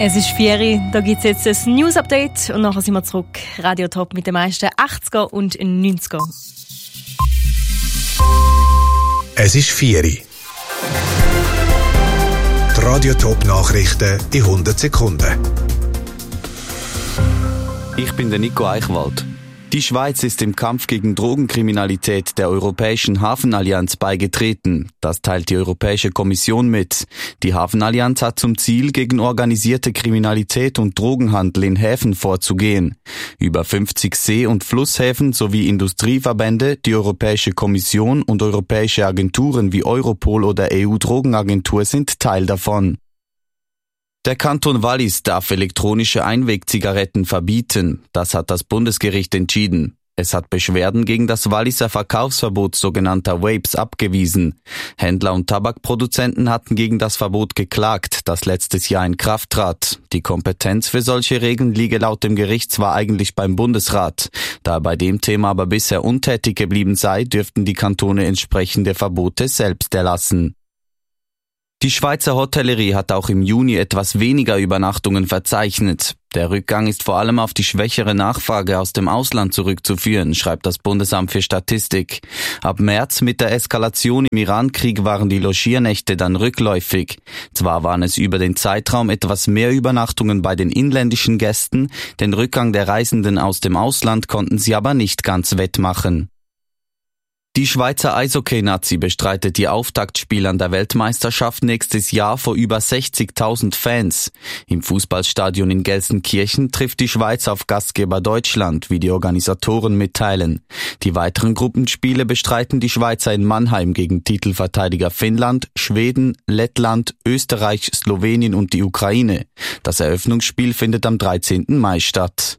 Es ist 4 Uhr, da gibt es jetzt ein News-Update und nachher sind wir zurück. Radio Top mit den meisten 80er und 90er. Es ist 4 Uhr. Die Radio Top Nachrichten in 100 Sekunden. Ich bin der Nico Eichwald. Die Schweiz ist im Kampf gegen Drogenkriminalität der Europäischen Hafenallianz beigetreten. Das teilt die Europäische Kommission mit. Die Hafenallianz hat zum Ziel, gegen organisierte Kriminalität und Drogenhandel in Häfen vorzugehen. Über 50 See- und Flusshäfen sowie Industrieverbände, die Europäische Kommission und europäische Agenturen wie Europol oder EU-Drogenagentur sind Teil davon. Der Kanton Wallis darf elektronische Einwegzigaretten verbieten. Das hat das Bundesgericht entschieden. Es hat Beschwerden gegen das Walliser Verkaufsverbot sogenannter Vapes abgewiesen. Händler und Tabakproduzenten hatten gegen das Verbot geklagt, das letztes Jahr in Kraft trat. Die Kompetenz für solche Regeln liege laut dem Gericht zwar eigentlich beim Bundesrat. Da er bei dem Thema aber bisher untätig geblieben sei, dürften die Kantone entsprechende Verbote selbst erlassen. Die Schweizer Hotellerie hat auch im Juni etwas weniger Übernachtungen verzeichnet. Der Rückgang ist vor allem auf die schwächere Nachfrage aus dem Ausland zurückzuführen, schreibt das Bundesamt für Statistik. Ab März mit der Eskalation im Iran-Krieg waren die Logiernächte dann rückläufig. Zwar waren es über den Zeitraum etwas mehr Übernachtungen bei den inländischen Gästen, den Rückgang der Reisenden aus dem Ausland konnten sie aber nicht ganz wettmachen. Die Schweizer Eishockey-Nazi bestreitet die Auftaktspiele an der Weltmeisterschaft nächstes Jahr vor über 60.000 Fans. Im Fußballstadion in Gelsenkirchen trifft die Schweiz auf Gastgeber Deutschland, wie die Organisatoren mitteilen. Die weiteren Gruppenspiele bestreiten die Schweizer in Mannheim gegen Titelverteidiger Finnland, Schweden, Lettland, Österreich, Slowenien und die Ukraine. Das Eröffnungsspiel findet am 13. Mai statt.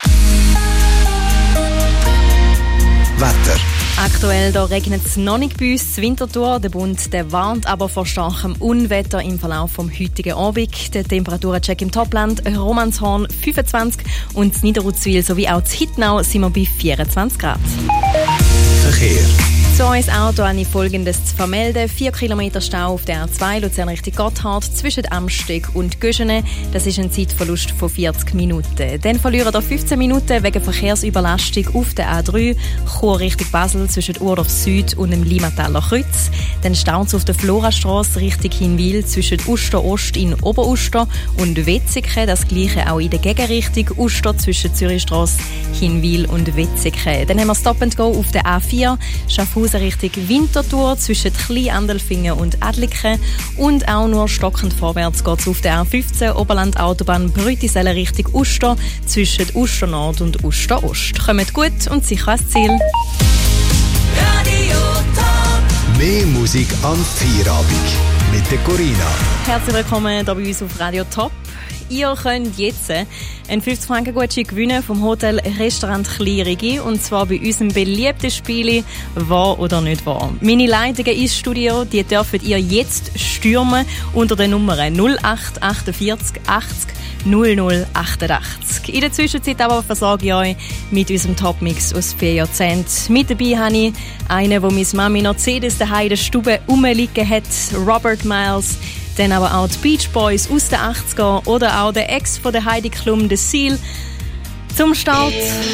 Wetter. Aktuell da regnet es noch nicht bei uns. Das Winterthur, der Bund, der warnt aber vor starkem Unwetter im Verlauf vom heutigen Abend. Der Temperaturencheck im Topland, Romanshorn 25 und in Niederutzwil sowie auch in Hittnau sind wir bei 24 Grad. Verkehr. Zu uns Auto habe ich Folgendes zu vermelden. 4 Kilometer Stau auf der R2 Luzern Richtung Gotthard zwischen Amsteg und Göschene. Das ist ein Zeitverlust von 40 Minuten. Dann verlieren wir 15 Minuten wegen Verkehrsüberlastung auf der A3 Chur Richtung Basel zwischen Urdorf Süd und dem Limataler Kreuz. Dann staut es auf der Florastrasse Richtung Hinwil zwischen Uster Ost in Oberuster und Wetzikon. Das gleiche auch in der Gegenrichtung Uster zwischen Zürichstrasse, Hinwil und Wetzikon. Dann haben wir Stop and Go auf der A4 Schaffhausen Richtung Winterthur zwischen Klein-Andelfingen und Adliken und auch nur stockend vorwärts geht es auf der A15 Oberland-Autobahn Brütiselle Richtung Uster zwischen Uster Nord und Uster Ost. Kommt gut und sicher ans Ziel. Radio Top. Mehr Musik am Feierabend mit der Corinna. Herzlich willkommen hier bei uns auf Radio Top. Ihr könnt jetzt einen 50-Franken-Gutschein gewinnen vom Hotel Restaurant Klirigi und zwar bei unserem beliebten Spiel «Wahr oder nicht wahr?». Meine Leitungen ins Studio, die dürft ihr jetzt stürmen unter der Nummer 0848 80 0088. In der Zwischenzeit aber versorge ich euch mit unserem Topmix aus 4 Jahrzehnten. Mit dabei habe ich einen, wo meine Mami Mercedes daheim in der Stube rumliegen hat, Robert Miles. Dann aber auch die Beach Boys aus den 80er oder auch der Ex von der Heidi Klum, der Seal. Zum Start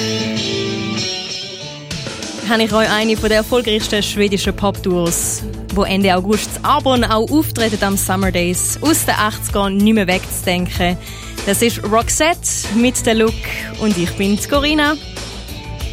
habe ich euch eine der erfolgreichsten schwedischen Pop-Duos, die Ende August in Arbon auch auftreten am Summer Days, aus den 80er nicht mehr wegzudenken. Das ist Roxette mit der Look und ich bin Corinna.